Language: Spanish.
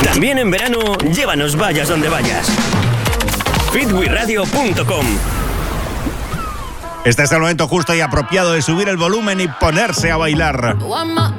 También en verano, llévanos vayas donde vayas. fitwiradio.com. Este es el momento justo y apropiado de subir el volumen y ponerse a bailar.